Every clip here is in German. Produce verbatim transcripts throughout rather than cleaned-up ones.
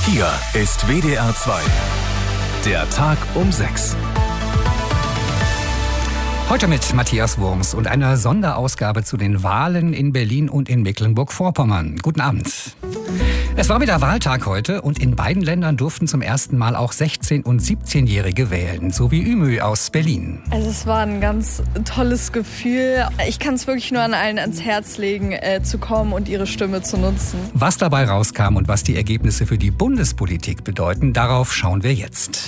Hier ist W D R zwei. Der Tag um sechs. Heute mit Matthias Wurms und einer Sonderausgabe zu den Wahlen in Berlin und in Mecklenburg-Vorpommern. Guten Abend. Es war wieder Wahltag heute und in beiden Ländern durften zum ersten Mal auch sechzehn- und siebzehnjährige wählen, so wie Ümü aus Berlin. Also es war ein ganz tolles Gefühl. Ich kann es wirklich nur an allen ans Herz legen, äh, zu kommen und ihre Stimme zu nutzen. Was dabei rauskam und was die Ergebnisse für die Bundespolitik bedeuten, darauf schauen wir jetzt.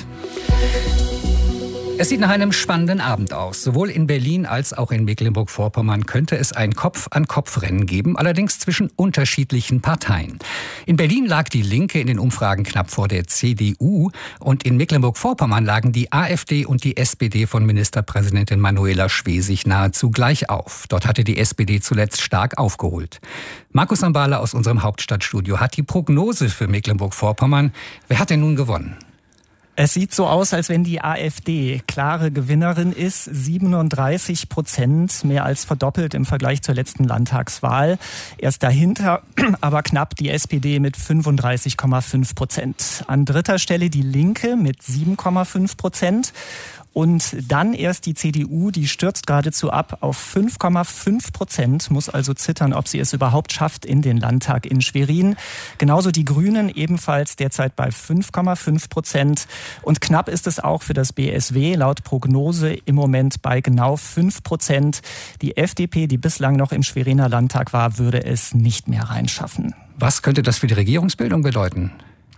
Es sieht nach einem spannenden Abend aus. Sowohl in Berlin als auch in Mecklenburg-Vorpommern könnte es ein Kopf-an-Kopf-Rennen geben, allerdings zwischen unterschiedlichen Parteien. In Berlin lag die Linke in den Umfragen knapp vor der C D U und in Mecklenburg-Vorpommern lagen die AfD und die S P D von Ministerpräsidentin Manuela Schwesig nahezu gleich auf. Dort hatte die S P D zuletzt stark aufgeholt. Markus Sambale aus unserem Hauptstadtstudio hat die Prognose für Mecklenburg-Vorpommern. Wer hat denn nun gewonnen? Es sieht so aus, als wenn die AfD klare Gewinnerin ist. siebenunddreißig Prozent, mehr als verdoppelt im Vergleich zur letzten Landtagswahl. Erst dahinter aber knapp die S P D mit fünfunddreißig Komma fünf Prozent. An dritter Stelle die Linke mit sieben Komma fünf Prozent. Und dann erst die C D U, die stürzt geradezu ab auf fünf Komma fünf Prozent, muss also zittern, ob sie es überhaupt schafft in den Landtag in Schwerin. Genauso die Grünen ebenfalls derzeit bei fünf Komma fünf Prozent. Und knapp ist es auch für das B S W, laut Prognose im Moment bei genau fünf Prozent. Die F D P, die bislang noch im Schweriner Landtag war, würde es nicht mehr reinschaffen. Was könnte das für die Regierungsbildung bedeuten?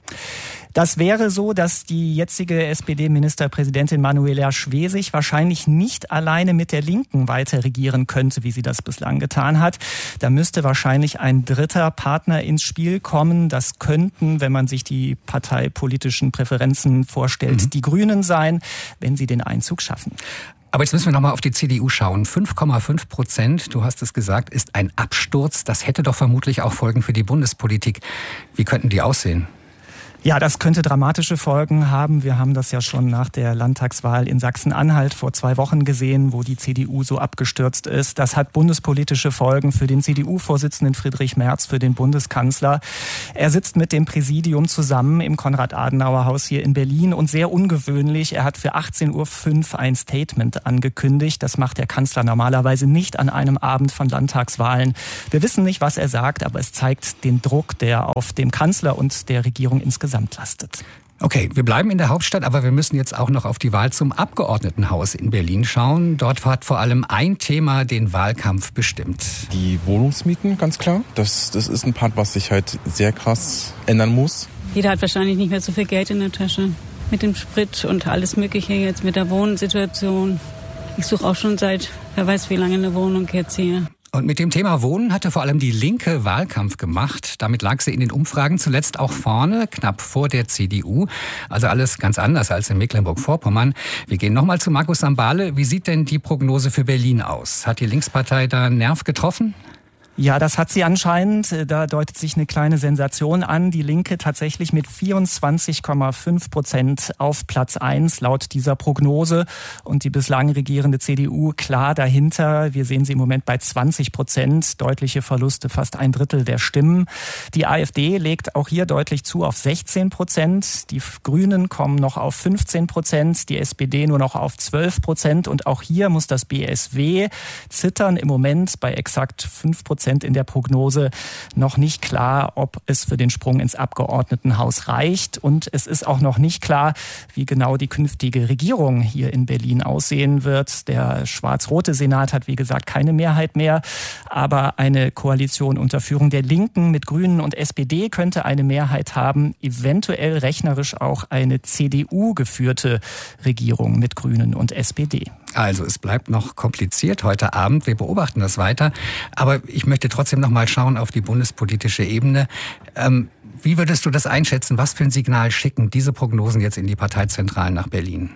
Das wäre so, dass die jetzige S P D-Ministerpräsidentin Manuela Schwesig wahrscheinlich nicht alleine mit der Linken weiter regieren könnte, wie sie das bislang getan hat. Da müsste wahrscheinlich ein dritter Partner ins Spiel kommen. Das könnten, wenn man sich die parteipolitischen Präferenzen vorstellt, mhm. die Grünen sein, wenn sie den Einzug schaffen. Aber jetzt müssen wir nochmal auf die C D U schauen. fünf Komma fünf Prozent, du hast es gesagt, ist ein Absturz. Das hätte doch vermutlich auch Folgen für die Bundespolitik. Wie könnten die aussehen? Ja, das könnte dramatische Folgen haben. Wir haben das ja schon nach der Landtagswahl in Sachsen-Anhalt vor zwei Wochen gesehen, wo die C D U so abgestürzt ist. Das hat bundespolitische Folgen für den C D U-Vorsitzenden Friedrich Merz, für den Bundeskanzler. Er sitzt mit dem Präsidium zusammen im Konrad-Adenauer-Haus hier in Berlin und sehr ungewöhnlich, er hat für achtzehn Uhr fünf ein Statement angekündigt. Das macht der Kanzler normalerweise nicht an einem Abend von Landtagswahlen. Wir wissen nicht, was er sagt, aber es zeigt den Druck, der auf dem Kanzler und der Regierung insgesamt lastet. Okay, wir bleiben in der Hauptstadt, aber wir müssen jetzt auch noch auf die Wahl zum Abgeordnetenhaus in Berlin schauen. Dort hat vor allem ein Thema den Wahlkampf bestimmt. Die Wohnungsmieten, ganz klar. Das, das ist ein Part, was sich halt sehr krass ändern muss. Jeder hat wahrscheinlich nicht mehr so viel Geld in der Tasche. Mit dem Sprit und alles Mögliche jetzt mit der Wohnsituation. Ich suche auch schon seit, wer weiß wie lange, eine Wohnung jetzt hier. Und mit dem Thema Wohnen hatte vor allem die Linke Wahlkampf gemacht. Damit lag sie in den Umfragen zuletzt auch vorne, knapp vor der C D U. Also alles ganz anders als in Mecklenburg-Vorpommern. Wir gehen nochmal zu Markus Sambale. Wie sieht denn die Prognose für Berlin aus? Hat die Linkspartei da einen Nerv getroffen? Ja, das hat sie anscheinend. Da deutet sich eine kleine Sensation an. Die Linke tatsächlich mit vierundzwanzig Komma fünf Prozent auf Platz eins laut dieser Prognose. Und die bislang regierende C D U klar dahinter. Wir sehen sie im Moment bei zwanzig Prozent. Deutliche Verluste, fast ein Drittel der Stimmen. Die AfD legt auch hier deutlich zu auf sechzehn Prozent. Die Grünen kommen noch auf fünfzehn Prozent. Die S P D nur noch auf zwölf Prozent. Und auch hier muss das B S W zittern. Im Moment bei exakt fünf Prozent in der Prognose noch nicht klar, ob es für den Sprung ins Abgeordnetenhaus reicht. Und es ist auch noch nicht klar, wie genau die künftige Regierung hier in Berlin aussehen wird. Der schwarz-rote Senat hat, wie gesagt, keine Mehrheit mehr. Aber eine Koalition unter Führung der Linken mit Grünen und S P D könnte eine Mehrheit haben. Eventuell rechnerisch auch eine C D U-geführte Regierung mit Grünen und S P D. Also es bleibt noch kompliziert heute Abend. Wir beobachten das weiter. Aber ich möchte trotzdem noch mal schauen auf die bundespolitische Ebene. Ähm, wie würdest du das einschätzen? Was für ein Signal schicken diese Prognosen jetzt in die Parteizentralen nach Berlin?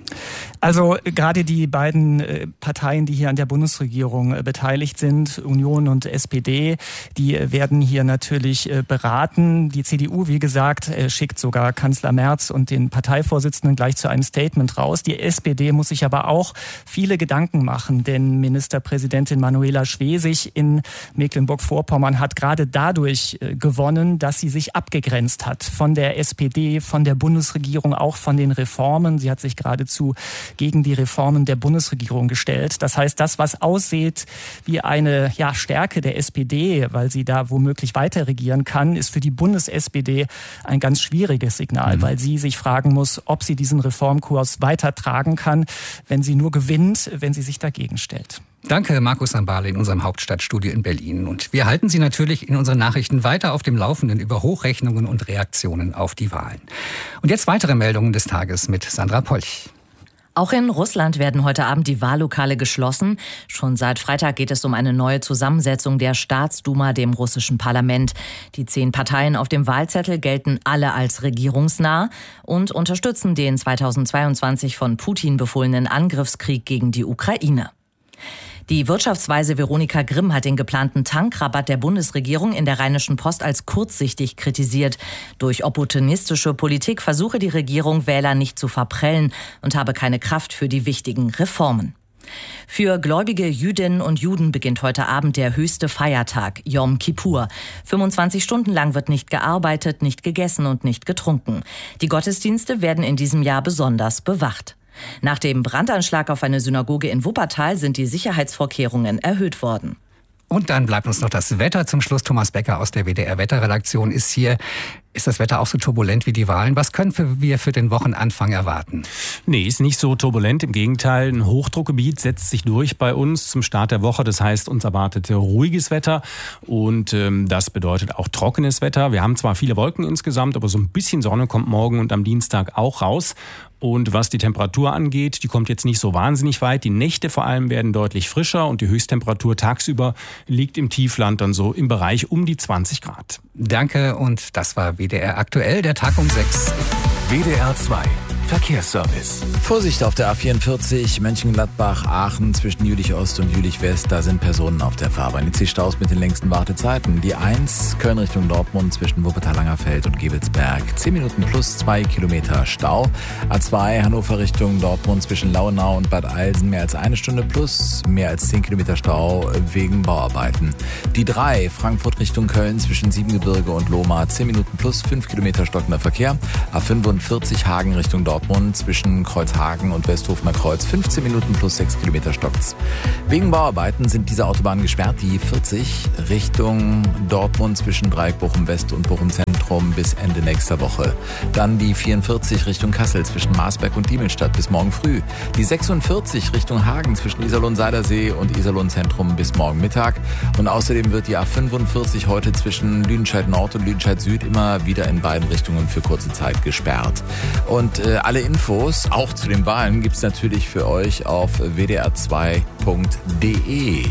Also gerade die beiden äh, Parteien, die hier an der Bundesregierung äh, beteiligt sind, Union und S P D, die äh, werden hier natürlich äh, beraten. Die C D U, wie gesagt, äh, schickt sogar Kanzler Merz und den Parteivorsitzenden gleich zu einem Statement raus. Die S P D muss sich aber auch viele Gedanken machen, denn Ministerpräsidentin Manuela Schwesig in Mecklenburg-Vorpommern hat gerade dadurch äh, gewonnen, dass sie sich abgegrenzt hat von der S P D, von der Bundesregierung, auch von den Reformen. Sie hat sich geradezu gegen die Reformen der Bundesregierung gestellt. Das heißt, das, was aussieht wie eine ja, Stärke der S P D, weil sie da womöglich weiter regieren kann, ist für die Bundes-S P D ein ganz schwieriges Signal, mhm. weil sie sich fragen muss, ob sie diesen Reformkurs weitertragen kann, wenn sie nur gewinnt, wenn sie sich dagegen stellt. Danke, Markus Sambale in unserem Hauptstadtstudio in Berlin. Und wir halten Sie natürlich in unseren Nachrichten weiter auf dem Laufenden über Hochrechnungen und Reaktionen auf die Wahlen. Und jetzt weitere Meldungen des Tages mit Sandra Polch. Auch in Russland werden heute Abend die Wahllokale geschlossen. Schon seit Freitag geht es um eine neue Zusammensetzung der Staatsduma, dem russischen Parlament. Die zehn Parteien auf dem Wahlzettel gelten alle als regierungsnah und unterstützen den zweitausendzweiundzwanzig von Putin befohlenen Angriffskrieg gegen die Ukraine. Die Wirtschaftsweise Veronika Grimm hat den geplanten Tankrabatt der Bundesregierung in der Rheinischen Post als kurzsichtig kritisiert. Durch opportunistische Politik versuche die Regierung, Wähler nicht zu verprellen und habe keine Kraft für die wichtigen Reformen. Für gläubige Jüdinnen und Juden beginnt heute Abend der höchste Feiertag, Yom Kippur. fünfundzwanzig Stunden lang wird nicht gearbeitet, nicht gegessen und nicht getrunken. Die Gottesdienste werden in diesem Jahr besonders bewacht. Nach dem Brandanschlag auf eine Synagoge in Wuppertal sind die Sicherheitsvorkehrungen erhöht worden. Und dann bleibt uns noch das Wetter zum Schluss. Thomas Becker aus der W D R-Wetterredaktion ist hier. Ist das Wetter auch so turbulent wie die Wahlen? Was können wir für den Wochenanfang erwarten? Nee, ist nicht so turbulent. Im Gegenteil, ein Hochdruckgebiet setzt sich durch bei uns zum Start der Woche. Das heißt, uns erwartet ruhiges Wetter und ähm, das bedeutet auch trockenes Wetter. Wir haben zwar viele Wolken insgesamt, aber so ein bisschen Sonne kommt morgen und am Dienstag auch raus. Und was die Temperatur angeht, die kommt jetzt nicht so wahnsinnig weit. Die Nächte vor allem werden deutlich frischer und die Höchsttemperatur tagsüber liegt im Tiefland dann so im Bereich um die zwanzig Grad. Danke und das war W D R aktuell, der Tag um sechs. W D R zwei Verkehrsservice. Vorsicht auf der A vierundvierzig Mönchengladbach-Aachen zwischen Jülich-Ost und Jülich-West. Da sind Personen auf der Fahrbahn. Die Staus mit den längsten Wartezeiten. Die eins Köln Richtung Dortmund zwischen Wuppertal-Langerfeld und Gebelsberg. zehn Minuten plus zwei Kilometer Stau. A zwei Hannover Richtung Dortmund zwischen Lauenau und Bad Eilsen. Mehr als eine Stunde plus mehr als zehn Kilometer Stau wegen Bauarbeiten. Die drei Frankfurt Richtung Köln zwischen Siebengebirge und Lohmar. zehn Minuten plus fünf Kilometer stockender Verkehr. A fünfundvierzig Hagen Richtung Dortmund. Und zwischen Kreuzhagen und Westhofener Kreuz fünfzehn Minuten plus sechs Kilometer stockt's. Wegen Bauarbeiten sind diese Autobahnen gesperrt. Die vierzig Richtung Dortmund zwischen Dreieck Bochum West und Bochum Zentrum bis Ende nächster Woche. Dann die vierundvierzig Richtung Kassel zwischen Marsberg und Diemelstadt bis morgen früh. Die sechsundvierzig Richtung Hagen zwischen Iserlohn-Seidersee und Iserlohn Zentrum bis morgen Mittag. Und außerdem wird die A fünfundvierzig heute zwischen Lüdenscheid Nord und Lüdenscheid Süd immer wieder in beiden Richtungen für kurze Zeit gesperrt. Und äh, alle Infos, auch zu den Wahlen, gibt's natürlich für euch auf w d r zwei punkt d e.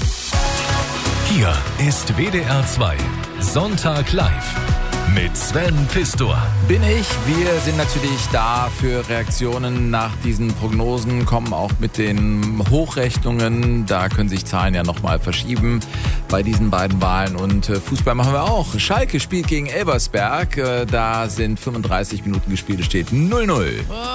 Hier ist W D R zwei Sonntag live mit Sven Pistor. Bin ich. Wir sind natürlich da für Reaktionen nach diesen Prognosen, kommen auch mit den Hochrechnungen. Da können sich Zahlen ja nochmal verschieben bei diesen beiden Wahlen. Und Fußball machen wir auch. Schalke spielt gegen Elversberg. Da sind fünfunddreißig Minuten gespielt. Es steht null null.